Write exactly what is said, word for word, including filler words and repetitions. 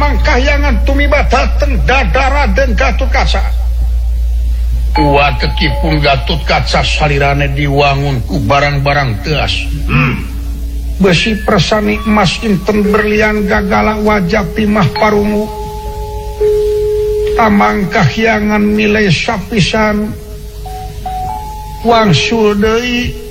Tamang kahyangan tumibatal teng dadara dan Gatut Kaca. Uwa tekipun Gatut Kaca salirane diwangun ku barang-barang teas. Hmm. Besi persani emas inten berlian gagala wajah timah parungu. Tamang kahyangan nilai sapisan wangsul deui